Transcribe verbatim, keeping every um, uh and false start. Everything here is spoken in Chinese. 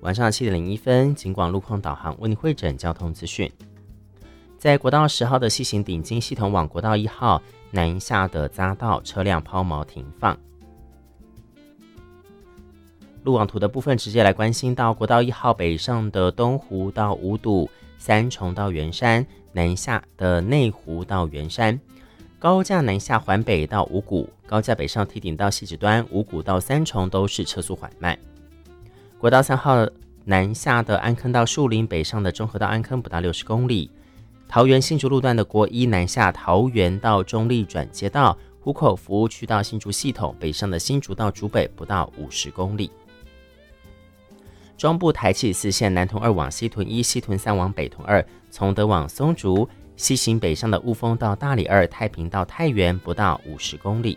晚上七点零一分，警广路况导航为你汇整交通资讯。在国道十号的西行顶金系统往国道一号南下的匝道，车辆抛锚停放。路网图的部分直接来关心到国道一号北上的东湖到五堵、三重到圆山，南下的内湖到圆山。高架南下环北到五股，高架北上梯顶到汐止端，五股到三重都是车速缓慢。国道三号南下的安坑到树林，北上的中和到安坑不到六十公里。桃园新竹路段的国一南下桃园到中立转接道，湖口服务区到新竹系统，北上的新竹到竹北不到五十公里。中部台七四线南屯二往西屯一，西屯三往北屯二，从德往松竹，西行北上的雾峰到大里二，太平到太原不到五十公里。